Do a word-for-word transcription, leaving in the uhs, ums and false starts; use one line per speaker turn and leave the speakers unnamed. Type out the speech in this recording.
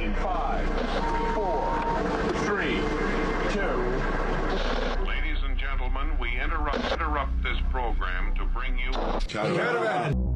in five, four, three, two.
Ladies and gentlemen, we interrupt interrupt this program to bring you...
Caravan.